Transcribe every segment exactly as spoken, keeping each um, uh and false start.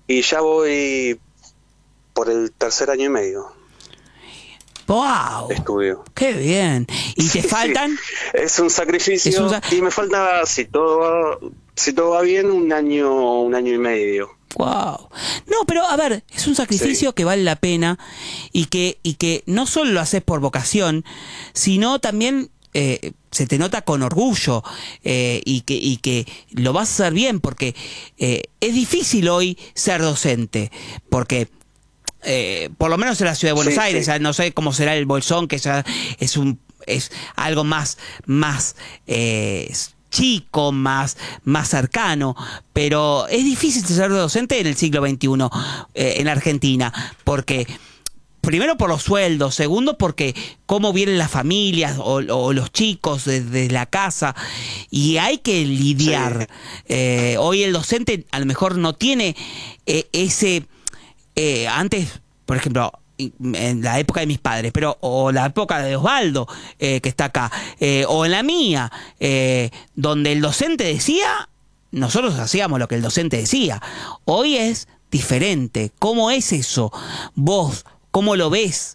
y ya voy por el tercer año y medio. ¡Wow! Estudio. ¡Qué bien! ¿Y te Sí, faltan? sí. Es un sacrificio. Es un sa- Y me falta, si todo va, si todo va bien, un año, un año y medio. Wow. No, pero a ver, es un sacrificio Sí. que vale la pena y que, y que no solo lo haces por vocación, sino también eh, se te nota con orgullo eh, y, que, y que lo vas a hacer bien, porque eh, es difícil hoy ser docente, porque eh, por lo menos en la ciudad de Buenos Sí, Aires, sí. ¿sabes? No sé cómo será el Bolsón, que ya es un es algo más más eh, chico, más más cercano, pero es difícil ser docente en el siglo veintiuno eh, en Argentina, porque primero por los sueldos, segundo porque cómo vienen las familias o, o los chicos desde la casa, y hay que lidiar. Sí. Eh, hoy el docente a lo mejor no tiene eh, ese... Eh, antes, por ejemplo, en la época de mis padres, pero o la época de Osvaldo, eh, que está acá, eh, o en la mía, eh, donde el docente decía, nosotros hacíamos lo que el docente decía. Hoy es diferente. ¿Cómo es eso? Vos, ¿cómo lo ves?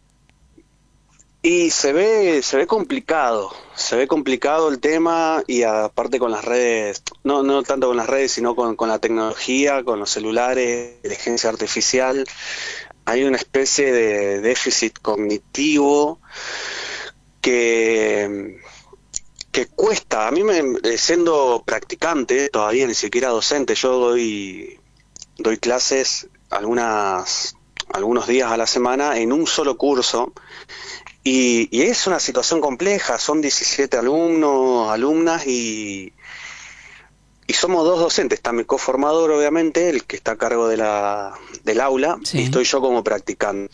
Y se ve, se ve complicado, se ve complicado el tema, y aparte con las redes, no, no tanto con las redes, sino con, con la tecnología, con los celulares, inteligencia artificial, hay una especie de déficit cognitivo que, que cuesta. A mí, me, siendo practicante, todavía ni siquiera docente, yo doy, doy clases algunas, algunos días a la semana en un solo curso. Y, y es una situación compleja, son diecisiete alumnos, alumnas, y, y somos dos docentes. Está mi coformador, obviamente, el que está a cargo de la, del aula, Sí. y estoy yo como practicante.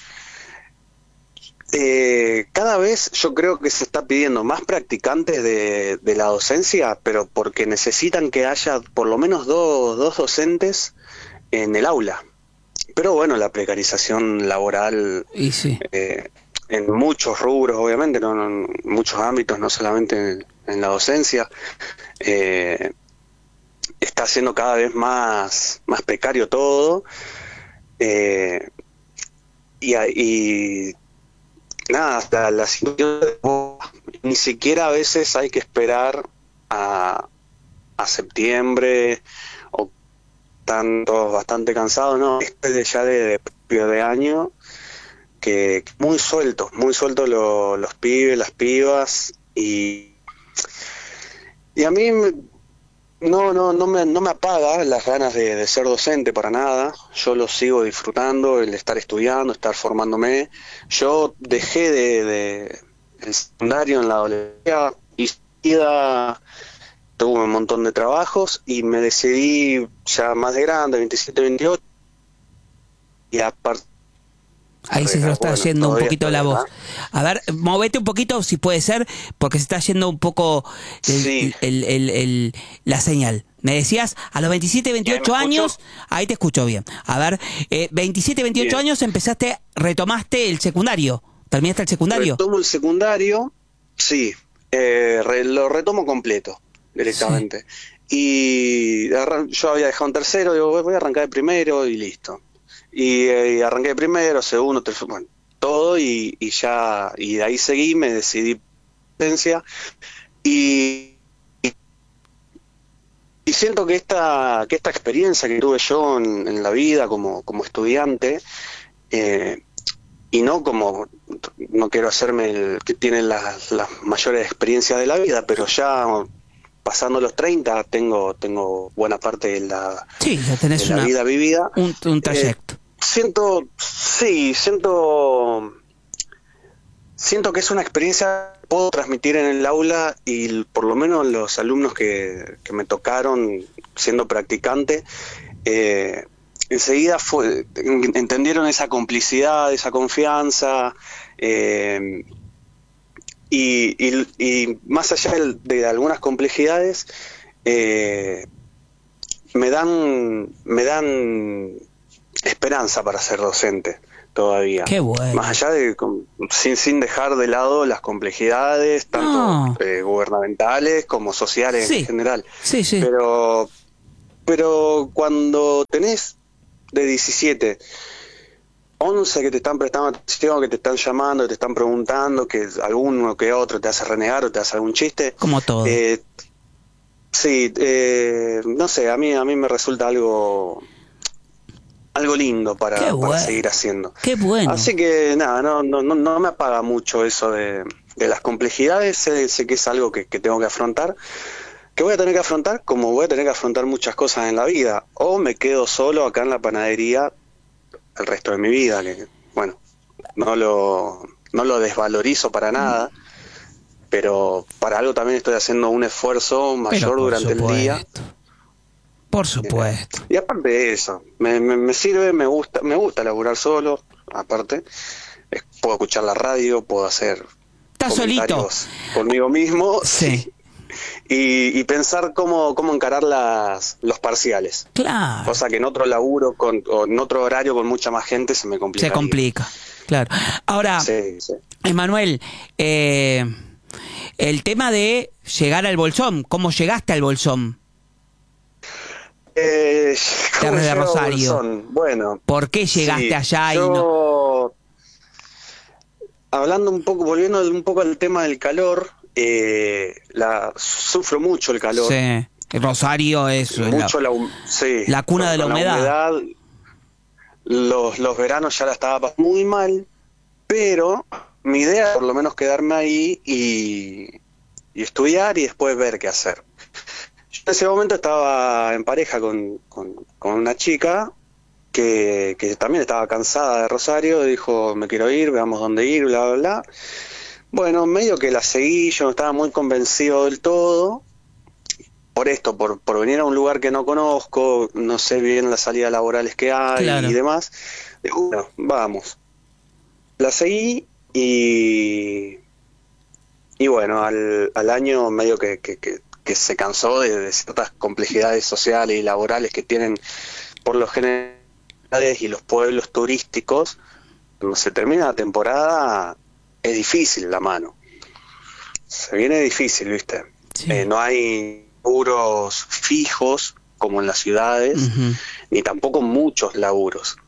Eh, cada vez yo creo que se está pidiendo más practicantes de, de la docencia, pero porque necesitan que haya por lo menos dos, dos docentes en el aula. Pero bueno, la precarización laboral... Y sí. Eh, en muchos rubros, obviamente, no, no, en muchos ámbitos, no solamente en, en la docencia, eh, está haciendo cada vez más, más precario todo, eh, y, y nada, la, la situación de, ni siquiera a veces hay que esperar a, a septiembre, o están todos bastante cansados, ¿no? Esto es de ya de, de principio de año, que muy sueltos, muy sueltos lo, los pibes, las pibas, y, y a mí no, no, no me, no me apaga las ganas de, de ser docente para nada. Yo lo sigo disfrutando, el estar estudiando, estar formándome. Yo dejé de, de el secundario en la adolescencia y seguida tuve un montón de trabajos, y me decidí ya más de grande, veintisiete, veintiocho, y a partir... Ahí se lo está bueno, yendo un todavía poquito estoy la voz. acá. A ver, movete un poquito si puede ser, porque se está yendo un poco el, Sí. el, el, el- la señal. Me decías, a los veintisiete, veintiocho ¿Ya me escucho? años, ahí te escucho bien. A ver, eh, veintisiete, veintiocho Bien. años empezaste, retomaste el secundario. ¿Terminaste el secundario? Retomo el secundario, sí, eh, re- lo retomo completo, directamente. Y arran- yo había dejado un tercero, digo, voy a arrancar de primero y listo. Y, eh, y arranqué de primero, segundo, tercero, bueno, todo, y, y ya, y de ahí seguí, me decidí licencia, y, y, y siento que esta, que esta experiencia que tuve yo en, en la vida como, como estudiante, eh, y no como, no quiero hacerme el que tiene las, las mayores experiencias de la vida, pero ya pasando los treinta tengo tengo buena parte de la, Sí, ya tenés de la una, vida vivida. un, un Eh, trayecto. siento, sí, siento siento que es una experiencia que puedo transmitir en el aula, y por lo menos los alumnos que, que me tocaron siendo practicante, eh, enseguida fue, entendieron esa complicidad, esa confianza, eh, y, y, y más allá de, de algunas complejidades, eh, me dan me dan esperanza para ser docente todavía. Qué bueno. Más allá de, sin, sin dejar de lado las complejidades, tanto No. eh, gubernamentales como sociales Sí. en general. Sí, sí. Pero, pero cuando tenés de diecisiete, once que te están prestando atención, que te están llamando, que te están preguntando, que alguno que otro te hace renegar o te hace algún chiste. Como todo. Eh, sí, eh, no sé, a mí, a mí me resulta algo... algo lindo para, Qué bueno. para seguir haciendo. Qué bueno. Así que nada, no, no, no, no me apaga mucho eso de, de las complejidades, sé, sé que es algo que, que tengo que afrontar, que voy a tener que afrontar como voy a tener que afrontar muchas cosas en la vida, o me quedo solo acá en la panadería el resto de mi vida, que bueno, no lo, no lo desvalorizo para nada, pero para algo también estoy haciendo un esfuerzo mayor durante el día. Por supuesto. Y aparte de eso, me, me, me sirve, me gusta, me gusta laburar solo, aparte, es, puedo escuchar la radio, puedo hacer ¿Estás solito? Conmigo mismo, sí. y, y pensar cómo, cómo encarar las, los parciales. Claro. Cosa que en otro laburo, con, o en otro horario con mucha más gente se me complica. Se complica, claro. Ahora, sí, sí. Emanuel, eh, el tema de llegar al Bolsón, ¿cómo llegaste al Bolsón? Eh, Terre de Rosario. Bueno, ¿por qué llegaste sí, allá yo, y no? Hablando un poco, volviendo un poco al tema del calor, eh, la sufro mucho el calor. Sí, Rosario es mucho la, la, sí, la cuna de la humedad. la humedad. Los, los veranos ya la estaba pasando muy mal, pero mi idea es por lo menos quedarme ahí y, y estudiar y después ver qué hacer. En ese momento estaba en pareja con, con, con una chica que, que también estaba cansada de Rosario, dijo, me quiero ir, veamos dónde ir, bla, bla, bla. Bueno, medio que la seguí, yo no estaba muy convencido del todo, por esto, por, por venir a un lugar que no conozco, no sé bien las salidas laborales que hay, claro, y demás. Digo, bueno, vamos. La seguí y, y bueno, al, al año medio que... que, que que se cansó de, de ciertas complejidades sociales y laborales que tienen por los generales y los pueblos turísticos. Cuando se termina la temporada es difícil la mano, se viene difícil, ¿viste? Sí. Eh, no hay laburos fijos como en las ciudades, uh-huh, ni tampoco muchos laburos.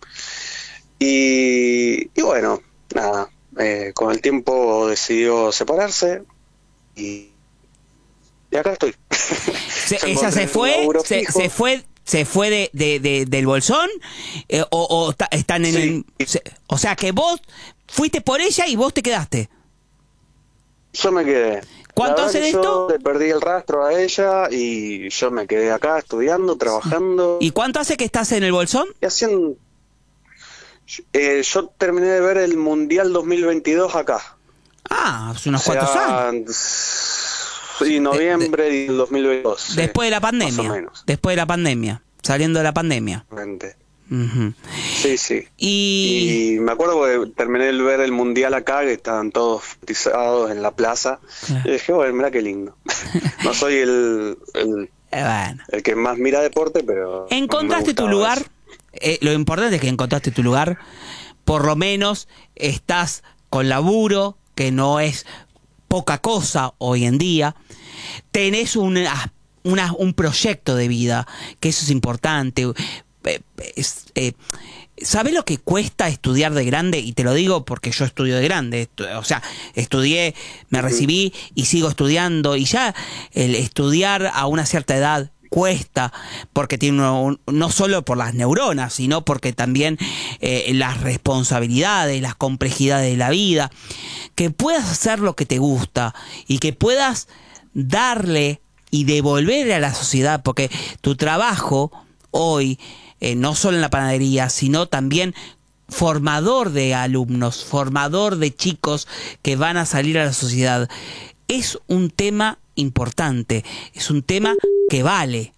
Y, y bueno, nada, eh, con el tiempo decidió separarse y Y acá estoy. Se, ¿Esa se fue? Se, ¿Se fue se fue de, de, de del Bolsón? Eh, ¿O, o ta, están en sí. el...? Se, o sea, que vos fuiste por ella y vos te quedaste. Yo me quedé. ¿Cuánto hace de esto? Yo le perdí el rastro a ella y yo me quedé acá estudiando, trabajando. ¿Y cuánto hace que estás en el Bolsón? Y haciendo... Eh, yo terminé de ver el Mundial dos mil veintidós acá. Ah, hace unos o sea, cuantos años. Sí, noviembre de, de, del dos mil veintidós. Después sí, de la pandemia. Más o menos. Después de la pandemia. Saliendo de la pandemia. Uh-huh. Sí, sí. Y... y me acuerdo que terminé de ver el Mundial acá, que estaban todos cotizados en la plaza. Claro. Y dije, bueno, mira qué lindo. No soy el, el, bueno. el que más mira deporte, pero... ¿Encontraste tu lugar? Eh, lo importante es que encontraste tu lugar. Por lo menos estás con laburo, que no es... poca cosa hoy en día, tenés una, una, un proyecto de vida, que eso es importante. Eh, eh, ¿Sabés lo que cuesta estudiar de grande? Y te lo digo porque yo estudio de grande, o sea, estudié, me recibí y sigo estudiando, y ya el estudiar a una cierta edad cuesta, porque tiene uno, no solo por las neuronas, sino porque también eh, las responsabilidades, las complejidades de la vida, que puedas hacer lo que te gusta y que puedas darle y devolverle a la sociedad, porque tu trabajo hoy, eh, no solo en la panadería, sino también formador de alumnos, formador de chicos que van a salir a la sociedad, es un tema importante, es un tema que vale.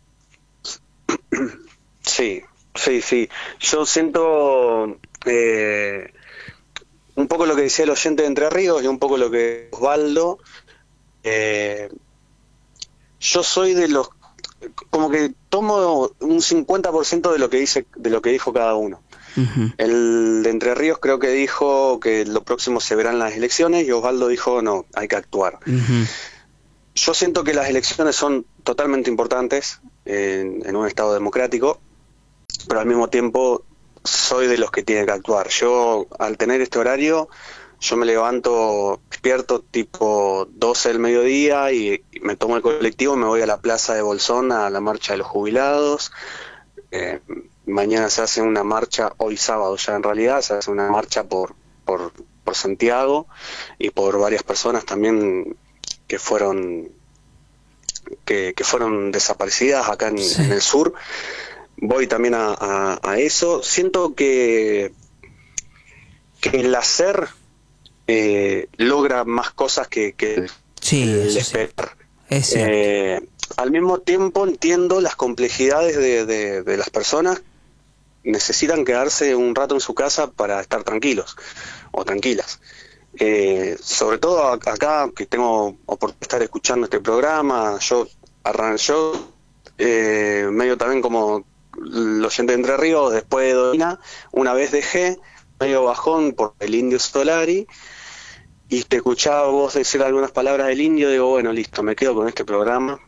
Sí, sí, sí. Yo siento eh, un poco lo que decía el oyente de Entre Ríos y un poco lo que Osvaldo. Eh, yo soy de los, como que tomo un cincuenta por ciento de lo que dice, de lo que dijo cada uno. Uh-huh. El de Entre Ríos creo que dijo que lo próximo se verán las elecciones y Osvaldo dijo no, hay que actuar. Uh-huh. Yo siento que las elecciones son totalmente importantes en, en un estado democrático pero al mismo tiempo soy de los que tienen que actuar. Yo, al tener este horario, yo me levanto, despierto tipo doce del mediodía y me tomo el colectivo y me voy a la plaza de Bolsón a la marcha de los jubilados. Eh, mañana se hace una marcha, hoy sábado ya en realidad, se hace una marcha por, por, por Santiago y por varias personas también que fueron que, que fueron desaparecidas acá en, sí. en el sur. Voy también a, a, a eso. Siento que, que el hacer eh, logra más cosas que, que el, sí, el esperar. Sí. Eh, al mismo tiempo entiendo las complejidades de, de, de las personas. Necesitan quedarse un rato en su casa para estar tranquilos o tranquilas. Eh, sobre todo acá, que tengo oportunidad de estar escuchando este programa, yo arranqué, yo eh, medio también como el oyente de Entre Ríos, después de Dolina, una vez dejé, medio bajón por el Indio Solari, y te escuchaba vos decir algunas palabras del Indio, digo, bueno, listo, me quedo con este programa,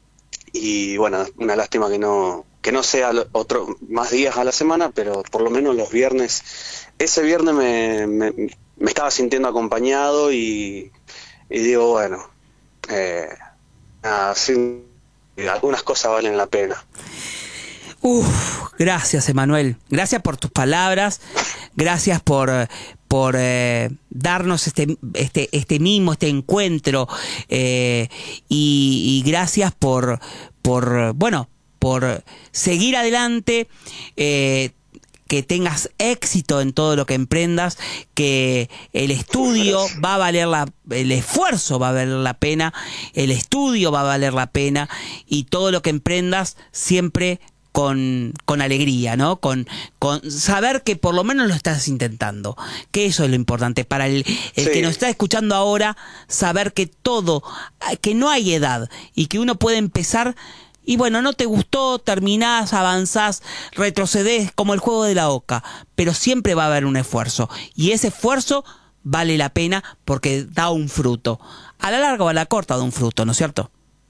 y bueno, una lástima que no que no sea otro más días a la semana, pero por lo menos los viernes, ese viernes me, me, me estaba sintiendo acompañado y, y digo, bueno, eh, nada, sí, algunas cosas valen la pena. Uf, gracias, Emanuel. Gracias por tus palabras. Gracias por, por eh, darnos este, este, este mimo, este encuentro. Eh, y, y gracias por, por, bueno, por seguir adelante. Eh, que tengas éxito en todo lo que emprendas, que el estudio va a valer la, el esfuerzo va a valer la pena, el estudio va a valer la pena, y todo lo que emprendas siempre con, con alegría, ¿no? Con, con saber que por lo menos lo estás intentando, que eso es lo importante para el, el sí. que nos está escuchando ahora, saber que todo, que no hay edad y que uno puede empezar. Y bueno, no te gustó, terminás, avanzás, retrocedés como el juego de la oca, pero siempre va a haber un esfuerzo, y ese esfuerzo vale la pena porque da un fruto. A la larga o a la corta da un fruto, ¿no es cierto?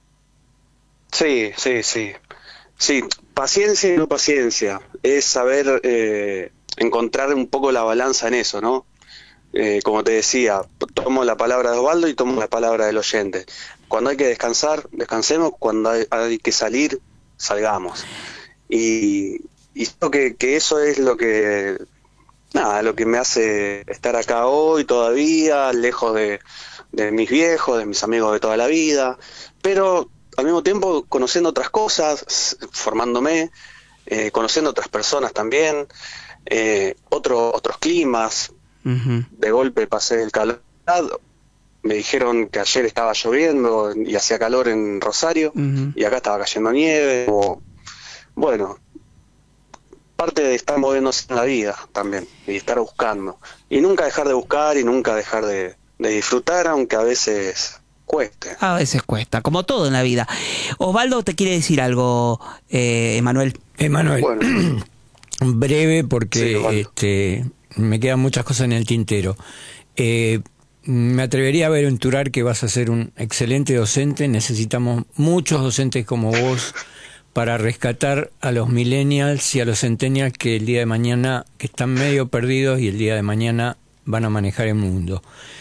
Sí, sí, sí. Sí, paciencia y no paciencia. Es saber eh, encontrar un poco la balanza en eso, ¿no? Eh, como te decía, tomo la palabra de Osvaldo y tomo la palabra del oyente. Cuando hay que descansar, descansemos. Cuando hay, hay que salir, salgamos. Y, y creo que, que eso es lo que nada, lo que me hace estar acá hoy todavía, lejos de, de mis viejos, de mis amigos de toda la vida, pero al mismo tiempo conociendo otras cosas, formándome, eh, conociendo otras personas también, eh, otro, otros climas. Uh-huh. De golpe pasé el calor. Me dijeron que ayer estaba lloviendo y hacía calor en Rosario, uh-huh. y acá estaba cayendo nieve. O, bueno, parte de estar moviéndose en la vida también, y estar buscando. Y nunca dejar de buscar y nunca dejar de, de disfrutar, aunque a veces cueste. A veces cuesta, como todo en la vida. Osvaldo te quiere decir algo, eh, Emanuel. Emanuel, bueno. Breve porque sí, este, me quedan muchas cosas en el tintero. Eh, Me atrevería a aventurar que vas a ser un excelente docente. Necesitamos muchos docentes como vos para rescatar a los millennials y a los centennials que el día de mañana, que están medio perdidos y el día de mañana van a manejar el mundo.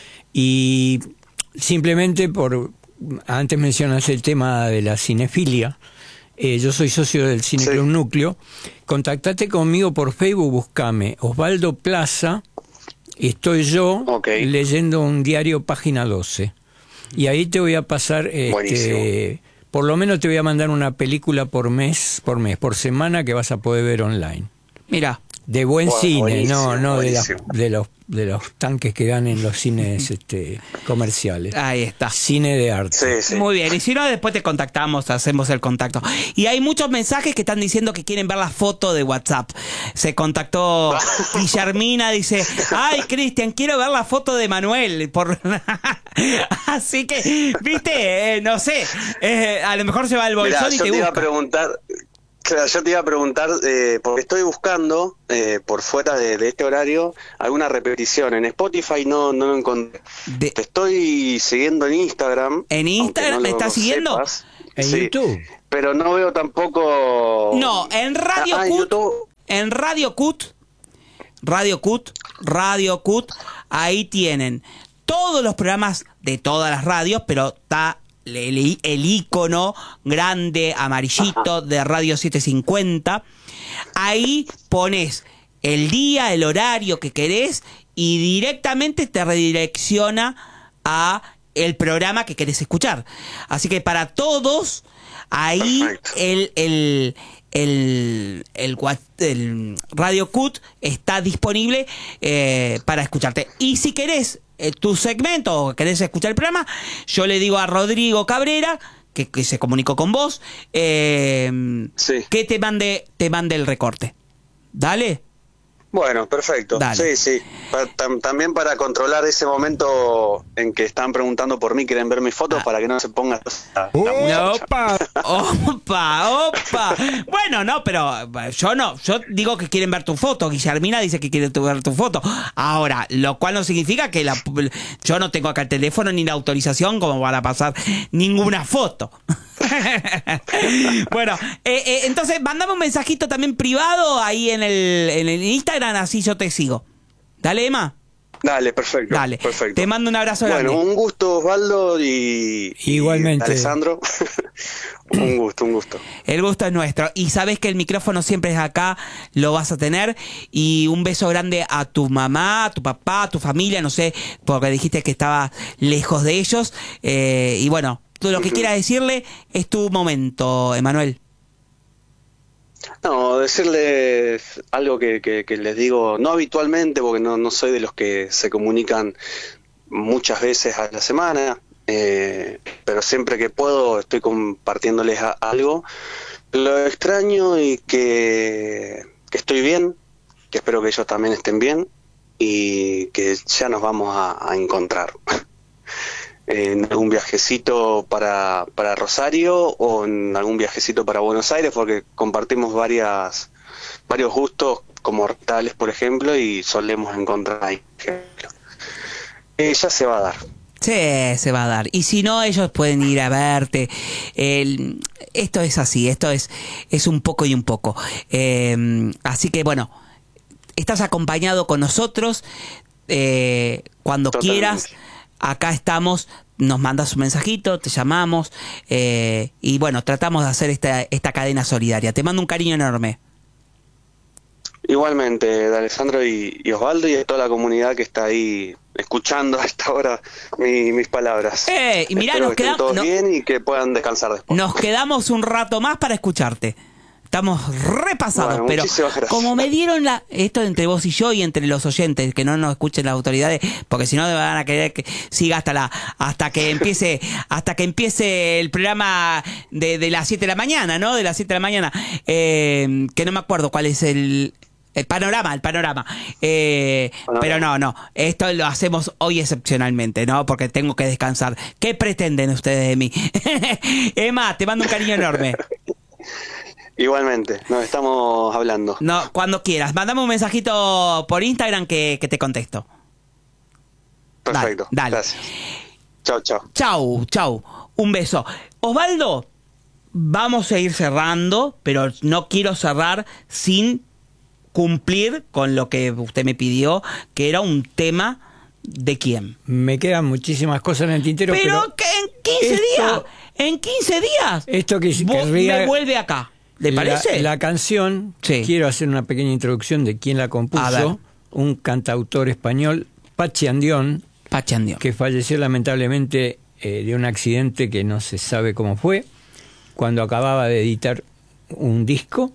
Y simplemente por, antes mencionaste el tema de la cinefilia. Eh, yo soy socio del Cine Club sí. Núcleo. Contactate conmigo por Facebook, buscame Osvaldo Plaza. Estoy yo okay. leyendo un diario Página doce. Y ahí te voy a pasar, este, por lo menos te voy a mandar una película por mes, por mes, por semana, que vas a poder ver online. Mira. De buen bueno, cine, no, no de, la, de los de los tanques que dan en los cines este, comerciales. Ahí está. Cine de arte. Sí, sí. Muy bien, y si no, después te contactamos, hacemos el contacto. Y hay muchos mensajes que están diciendo que quieren ver la foto de WhatsApp. Se contactó Guillermina, dice, ay, Cristian, quiero ver la foto de Manuel. Por... Así que, viste, eh, no sé, eh, a lo mejor se va al bolsón. Mirá, y te, te busca. Iba a preguntar... Claro, yo te iba a preguntar, eh, porque estoy buscando, eh, por fuera de, de este horario, alguna repetición. En Spotify no, no lo encontré. De... Te estoy siguiendo en Instagram. ¿En Instagram no me estás siguiendo? ¿En sí, YouTube? Pero no veo tampoco... No, en Radio ah, Cut... en YouTube. en Radio Cut, Radio Cut, Radio Cut, ahí tienen todos los programas de todas las radios, pero está el, el icono grande, amarillito, de Radio setecientos cincuenta. Ahí pones el día, el horario que querés y directamente te redirecciona a el programa que querés escuchar. Así que para todos, ahí el, el, el, el, el Radio Cut está disponible eh, para escucharte. Y si querés eh, tu segmento o querés escuchar el programa, yo le digo a Rodrigo Cabrera, que, que se comunicó con vos, eh, sí. que te mande, te mande el recorte. Dale. Bueno, perfecto. Dale. Sí, sí. Pa tam también para controlar ese momento en que están preguntando por mí, quieren ver mis fotos, ah. para que no se ponga la, la opa, opa, opa. Bueno, no, pero yo no, yo digo que quieren ver tu foto. Guillermina dice que quiere ver tu foto. Ahora, lo cual no significa que la, yo no tengo acá el teléfono ni la autorización como para pasar ninguna foto. Bueno, eh, eh, entonces mandame un mensajito también privado ahí en el, en el Instagram, así yo te sigo. Dale, Emma. Dale, perfecto. Dale, perfecto. Te mando un abrazo bueno, grande. Bueno, un gusto, Osvaldo, y, igualmente, y Alessandro. Un gusto, un gusto. El gusto es nuestro. Y sabes que el micrófono siempre es acá, lo vas a tener. Y un beso grande a tu mamá, a tu papá, a tu familia, no sé, porque dijiste que estaba lejos de ellos. Eh, y bueno, todo lo que uh-huh. quieras decirle es tu momento, Emanuel. No, decirles algo que, que, que les digo, no habitualmente, porque no, no soy de los que se comunican muchas veces a la semana, eh, pero siempre que puedo estoy compartiéndoles a, algo. Lo extraño y que, que estoy bien, que espero que ellos también estén bien y que ya nos vamos a, a encontrar. En algún viajecito para, para Rosario o en algún viajecito para Buenos Aires, porque compartimos varias varios gustos como tales, por ejemplo, y solemos encontrar ahí. Eh, ya se va a dar. Sí, se va a dar. Y si no, ellos pueden ir a verte. El, esto es así, esto es, es un poco y un poco. Eh, así que bueno, estás acompañado con nosotros. Eh, cuando Totalmente. quieras. Acá estamos, nos mandas un mensajito, te llamamos eh, y bueno, tratamos de hacer esta, esta cadena solidaria. Te mando un cariño enorme. Igualmente, de Alessandro y, y Osvaldo y de toda la comunidad que está ahí escuchando a esta hora mi, mis palabras. Eh, y mirá, Espero nos que estén todos no, bien y que puedan descansar después. Nos quedamos un rato más para escucharte. Estamos repasados, bueno, pero gracias. Como me dieron la esto entre vos y yo y entre los oyentes, que no nos escuchen las autoridades, porque si no van a querer que siga hasta la hasta que empiece hasta que empiece el programa de, de las siete de la mañana, ¿no? De las siete de la mañana, eh, que no me acuerdo cuál es el el panorama, el panorama. Eh, panorama. Pero no, no, esto lo hacemos hoy excepcionalmente, ¿no? Porque tengo que descansar. ¿Qué pretenden ustedes de mí? Emma, te mando un cariño enorme. Igualmente, nos estamos hablando. No, cuando quieras. Mándame un mensajito por Instagram que, que te contesto. Perfecto. Dale. dale. Gracias. Chau, chau. Chau, chau. Un beso. Osvaldo, vamos a ir cerrando, pero no quiero cerrar sin cumplir con lo que usted me pidió, que era un tema de quién. Me quedan muchísimas cosas en el tintero, pero... Pero que en quince esto, días, en quince días, esto que querría, me vuelve acá. ¿Le parece? La, la canción, sí. Quiero hacer una pequeña introducción de quién la compuso. Un cantautor español, Pachi Andión, Pachi Andión, que falleció lamentablemente eh, de un accidente que no se sabe cómo fue, cuando acababa de editar un disco.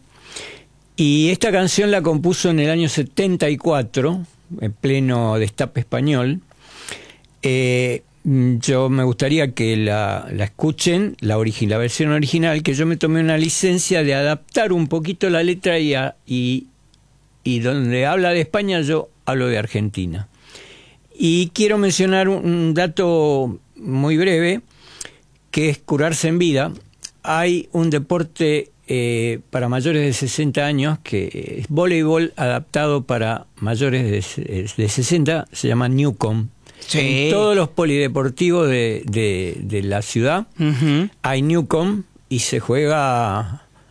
Y esta canción la compuso en el año setenta y cuatro, en pleno destape español. Eh, Yo me gustaría que la, la escuchen, la, origi, la versión original, que yo me tomé una licencia de adaptar un poquito la letra y, a, y, y donde habla de España yo hablo de Argentina. Y quiero mencionar un, un dato muy breve, que es curarse en vida. Hay un deporte eh, para mayores de sesenta años, que es voleibol adaptado para mayores de, de sesenta, se llama Newcomb. Sí. En todos los polideportivos de, de, de la ciudad uh-huh. hay Newcomb y se juega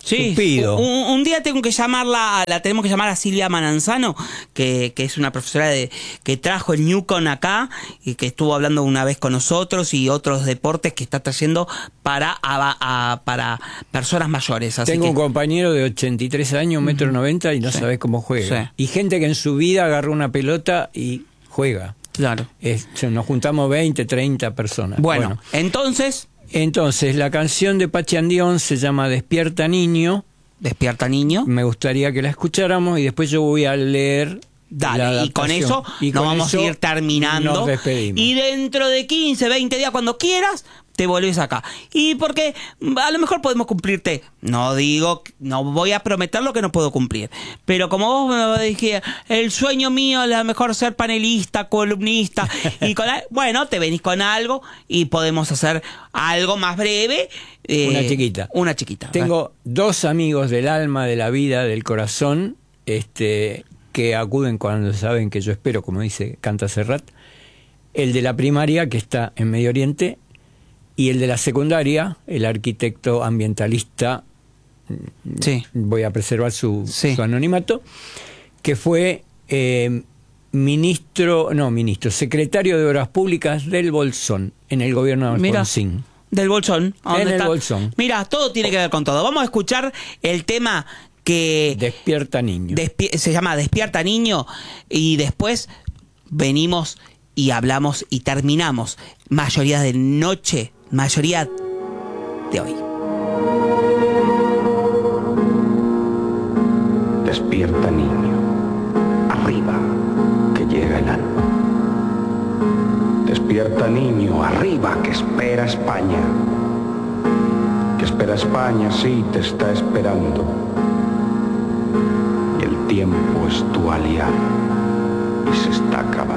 Sí, Tupido. un, un día tengo que llamarla, la tenemos que llamar a Silvia Mananzano, que, que es una profesora de, que trajo el Newcon acá y que estuvo hablando una vez con nosotros y otros deportes que está trayendo para, a, a, para personas mayores. Así Tengo que, un compañero de ochenta y tres años, un metro noventa y no Sí. sabes cómo juega. Sí. Y gente que en su vida agarró una pelota y juega. claro. Es- nos juntamos veinte, treinta personas. Bueno, entonces, Entonces, la canción de Pachi Andión se llama Despierta Niño. despierta niño. Me gustaría que la escucháramos y después yo voy a leer. la Dale, y con adaptación. eso Y nos con vamos eso a ir terminando. Nos despedimos. Y dentro de quince, veinte días, cuando quieras, te volvés acá. Y porque a lo mejor podemos cumplirte. No digo, no voy a prometer lo que no puedo cumplir. Pero como vos me dijiste, el sueño mío es a lo mejor ser panelista, columnista. y con, Bueno, te venís con algo y podemos hacer algo más breve. eh, Una chiquita. Una chiquita. Tengo dos amigos del alma, de la vida, del corazón, este, que acuden cuando saben que yo espero, como dice Canta Serrat. El de la primaria, que está en Medio Oriente, y el de la secundaria, el arquitecto ambientalista, Sí. voy a preservar su, Sí. su anonimato, que fue eh, ministro, no ministro, secretario de Obras Públicas del Bolsón, en el gobierno de Mira. Alfonsín. Del Bolsón. ¿A dónde En el está? Bolsón. Mira, todo tiene que ver con todo. Vamos a escuchar el tema que Despierta Niño. despi- se llama Despierta Niño y después venimos y hablamos y terminamos mayoría de noche, mayoría de hoy. Despierta, niño, arriba, que llega el alba. Despierta, niño, arriba, que espera España. Que espera España, sí, te está esperando. Y el tiempo es tu aliado y se está acabando.